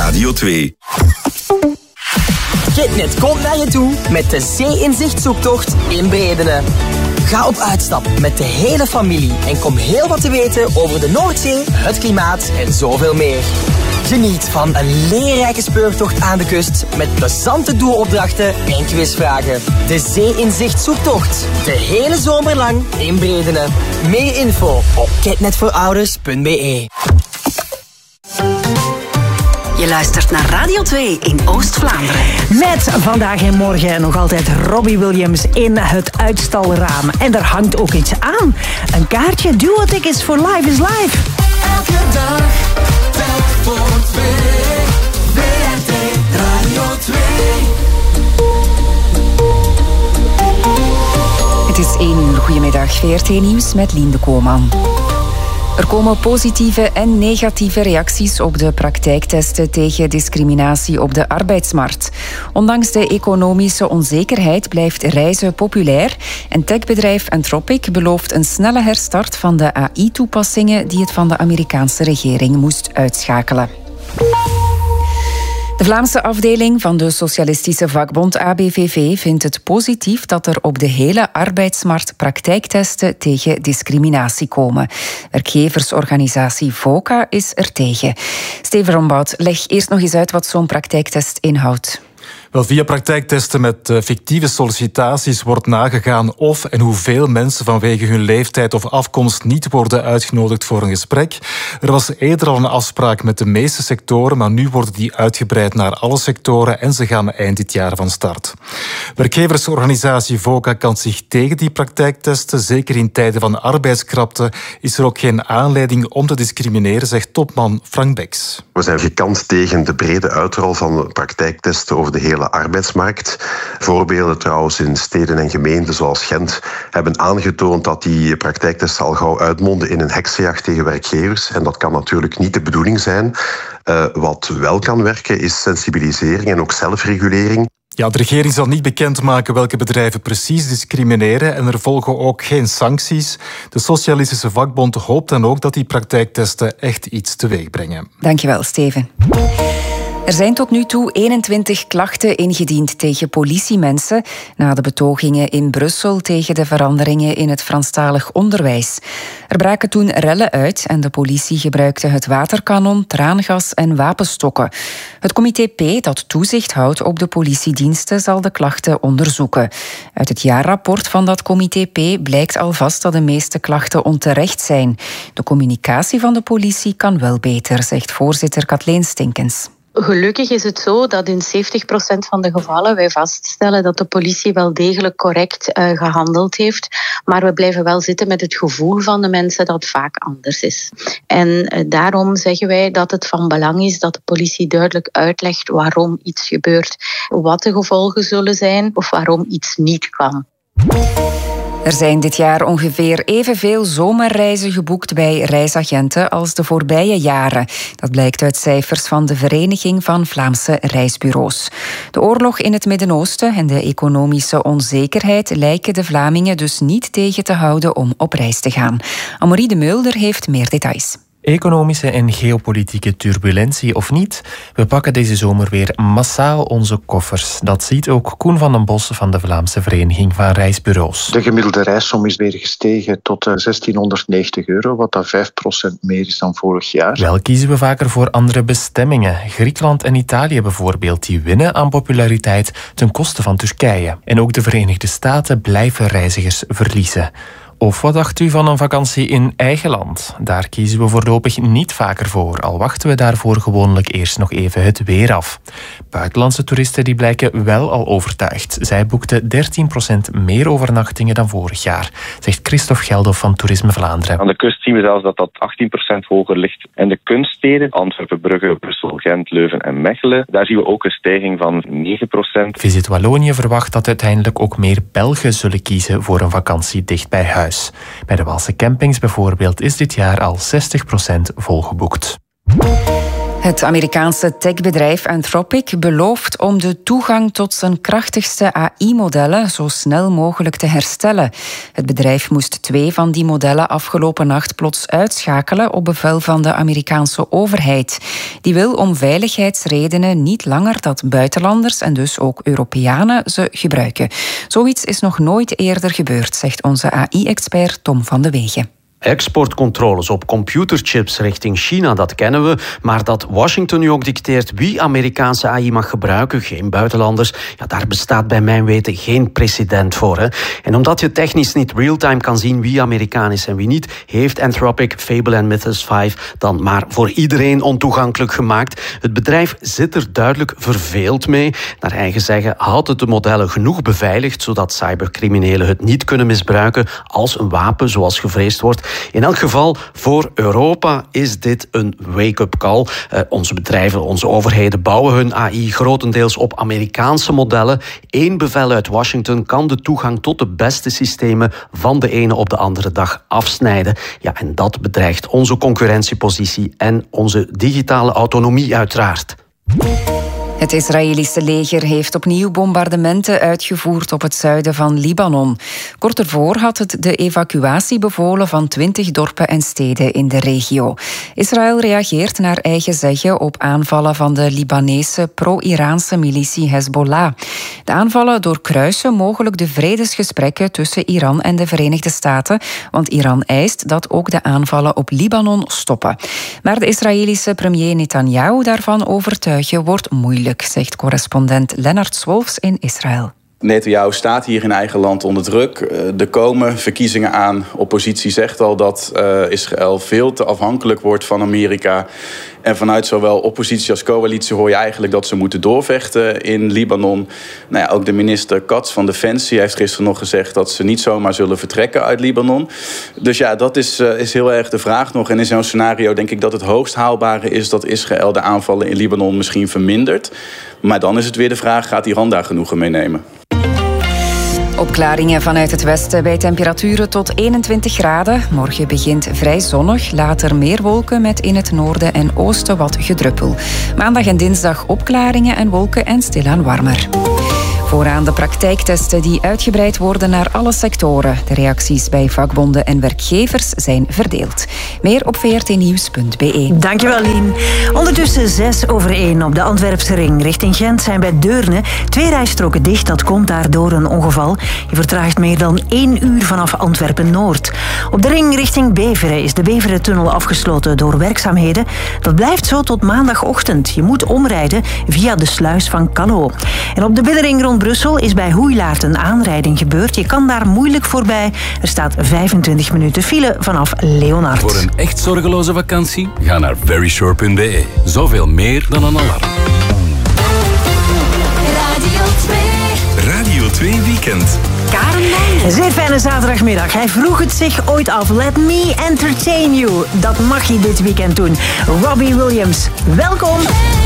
Radio 2. Kitnet komt naar je toe met de Zee-inzicht-zoektocht in Bredene. Ga op uitstap met de hele familie en kom heel wat te weten over de Noordzee, het klimaat en zoveel meer. Geniet van een leerrijke speurtocht aan de kust met plezante doelopdrachten en quizvragen. De Zee-inzicht-zoektocht. De hele zomer lang in Bredene. Meer info op kitnetvoorouders.be. Je luistert naar Radio 2 in Oost-Vlaanderen. Met vandaag en morgen nog altijd Robbie Williams in het uitstalraam. En er hangt ook iets aan. Een kaartje, Duo Tickets for Live is Live. Elke dag, telk voor twee. WRT Radio 2. Het is 1 uur. Goedemiddag, VRT Nieuws met Lien de Kooman. Er komen positieve en negatieve reacties op de praktijktesten tegen discriminatie op de arbeidsmarkt. Ondanks de economische onzekerheid blijft reizen populair en techbedrijf Anthropic belooft een snelle herstart van de AI-toepassingen die het van de Amerikaanse regering moest uitschakelen. De Vlaamse afdeling van de socialistische vakbond ABVV vindt het positief dat er op de hele arbeidsmarkt praktijktesten tegen discriminatie komen. Werkgeversorganisatie VOCA is er tegen. Steven Rombout, leg eerst nog eens uit wat zo'n praktijktest inhoudt. Wel, via praktijktesten met fictieve sollicitaties wordt nagegaan of en hoeveel mensen vanwege hun leeftijd of afkomst niet worden uitgenodigd voor een gesprek. Er was eerder al een afspraak met de meeste sectoren, maar nu worden die uitgebreid naar alle sectoren en ze gaan eind dit jaar van start. Werkgeversorganisatie VOCA kan zich tegen die praktijktesten. Zeker in tijden van arbeidskrapte is er ook geen aanleiding om te discrimineren, zegt topman Frank Beks. We zijn gekant tegen de brede uitrol van praktijktesten over de hele arbeidsmarkt. Voorbeelden trouwens in steden en gemeenten zoals Gent hebben aangetoond dat die praktijktesten al gauw uitmonden in een heksenjacht tegen werkgevers. En dat kan natuurlijk niet de bedoeling zijn. Wat wel kan werken is sensibilisering en ook zelfregulering. Ja, de regering zal niet bekendmaken welke bedrijven precies discrimineren en er volgen ook geen sancties. De Socialistische Vakbond hoopt dan ook dat die praktijktesten echt iets teweeg brengen. Dankjewel, Steven. Er zijn tot nu toe 21 klachten ingediend tegen politiemensen na de betogingen in Brussel tegen de veranderingen in het Franstalig onderwijs. Er braken toen rellen uit en de politie gebruikte het waterkanon, traangas en wapenstokken. Het comité P, dat toezicht houdt op de politiediensten, zal de klachten onderzoeken. Uit het jaarrapport van dat comité P blijkt alvast dat de meeste klachten onterecht zijn. De communicatie van de politie kan wel beter, zegt voorzitter Kathleen Stinkens. Gelukkig is het zo dat in 70% van de gevallen wij vaststellen dat de politie wel degelijk correct gehandeld heeft. Maar we blijven wel zitten met het gevoel van de mensen dat het vaak anders is. En daarom zeggen wij dat het van belang is dat de politie duidelijk uitlegt waarom iets gebeurt. Wat de gevolgen zullen zijn of waarom iets niet kan. Er zijn dit jaar ongeveer evenveel zomerreizen geboekt bij reisagenten als de voorbije jaren. Dat blijkt uit cijfers van de Vereniging van Vlaamse Reisbureaus. De oorlog in het Midden-Oosten en de economische onzekerheid lijken de Vlamingen dus niet tegen te houden om op reis te gaan. Amorie de Mulder heeft meer details. Economische en geopolitieke turbulentie of niet, we pakken deze zomer weer massaal onze koffers. Dat ziet ook Koen van den Bos van de Vlaamse Vereniging van Reisbureaus. De gemiddelde reissom is weer gestegen tot €1690, wat dat 5% meer is dan vorig jaar. Wel kiezen we vaker voor andere bestemmingen. Griekenland en Italië bijvoorbeeld, die winnen aan populariteit ten koste van Turkije. En ook de Verenigde Staten blijven reizigers verliezen. Of wat dacht u van een vakantie in eigen land? Daar kiezen we voorlopig niet vaker voor, al wachten we daarvoor gewoonlijk eerst nog even het weer af. Buitenlandse toeristen die blijken wel al overtuigd. Zij boekten 13% meer overnachtingen dan vorig jaar, zegt Christophe Geldof van Toerisme Vlaanderen. Aan de kust zien we zelfs dat dat 18% hoger ligt. En de kunststeden, Antwerpen, Brugge, Brussel, Gent, Leuven en Mechelen, daar zien we ook een stijging van 9%. Visit Wallonië verwacht dat uiteindelijk ook meer Belgen zullen kiezen voor een vakantie dicht bij huis. Bij de Waalse campings bijvoorbeeld is dit jaar al 60% volgeboekt. Het Amerikaanse techbedrijf Anthropic belooft om de toegang tot zijn krachtigste AI-modellen zo snel mogelijk te herstellen. Het bedrijf moest 2 van die modellen afgelopen nacht plots uitschakelen op bevel van de Amerikaanse overheid. Die wil om veiligheidsredenen niet langer dat buitenlanders en dus ook Europeanen ze gebruiken. Zoiets is nog nooit eerder gebeurd, zegt onze AI-expert Tom van de Wegen. Exportcontroles op computerchips richting China, dat kennen we. Maar dat Washington nu ook dicteert wie Amerikaanse AI mag gebruiken, geen buitenlanders, ja, daar bestaat bij mijn weten geen precedent voor. Hè. En omdat je technisch niet real-time kan zien wie Amerikaan is en wie niet, heeft Anthropic Fable en Mythos 5 dan maar voor iedereen ontoegankelijk gemaakt. Het bedrijf zit er duidelijk verveeld mee. Naar eigen zeggen houdt het de modellen genoeg beveiligd, zodat cybercriminelen het niet kunnen misbruiken als een wapen, zoals gevreesd wordt. In elk geval, voor Europa is dit een wake-up call. Onze bedrijven, onze overheden bouwen hun AI grotendeels op Amerikaanse modellen. Eén bevel uit Washington kan de toegang tot de beste systemen van de ene op de andere dag afsnijden. Ja, en dat bedreigt onze concurrentiepositie en onze digitale autonomie uiteraard. Het Israëlische leger heeft opnieuw bombardementen uitgevoerd op het zuiden van Libanon. Kort ervoor had het de evacuatie bevolen van 20 dorpen en steden in de regio. Israël reageert naar eigen zeggen op aanvallen van de Libanese pro-Iraanse militie Hezbollah. De aanvallen doorkruisen mogelijk de vredesgesprekken tussen Iran en de Verenigde Staten, want Iran eist dat ook de aanvallen op Libanon stoppen. Maar de Israëlische premier Netanyahu daarvan overtuigen wordt moeilijk, zegt correspondent Lennart Swolfs in Israël. Netanyahu staat hier in eigen land onder druk. Er komen verkiezingen aan. Oppositie zegt al dat Israël veel te afhankelijk wordt van Amerika. En vanuit zowel oppositie als coalitie hoor je eigenlijk dat ze moeten doorvechten in Libanon. Nou ja, ook de minister Katz van Defensie heeft gisteren nog gezegd dat ze niet zomaar zullen vertrekken uit Libanon. Dus ja, dat is heel erg de vraag nog. En in zo'n scenario denk ik dat het hoogst haalbare is dat Israël de aanvallen in Libanon misschien vermindert. Maar dan is het weer de vraag, gaat Iran daar genoegen mee nemen? Opklaringen vanuit het westen bij temperaturen tot 21 graden. Morgen begint vrij zonnig, later meer wolken met in het noorden en oosten wat gedruppel. Maandag en dinsdag opklaringen en wolken en stilaan warmer. Vooraan de praktijktesten die uitgebreid worden naar alle sectoren. De reacties bij vakbonden en werkgevers zijn verdeeld. Meer op vrtnieuws.be. Dankjewel, Lien. Ondertussen 1:06 op de Antwerpse ring. Richting Gent zijn bij Deurne 2 rijstroken dicht. Dat komt daardoor een ongeval. Je vertraagt meer dan 1 uur vanaf Antwerpen-Noord. Op de ring richting Beveren is de Beverentunnel afgesloten door werkzaamheden. Dat blijft zo tot maandagochtend. Je moet omrijden via de sluis van Callo. En op de binnenring rond Brussel is bij Hoeilaart een aanrijding gebeurd. Je kan daar moeilijk voorbij. Er staat 25 minuten file vanaf Leonard. Voor een echt zorgeloze vakantie, ga naar verysure.be. Zoveel meer dan een alarm. Radio 2 Weekend. Karen Meijnen. Zeer fijne zaterdagmiddag. Hij vroeg het zich ooit af. Let me entertain you. Dat mag je dit weekend doen. Robbie Williams, welkom.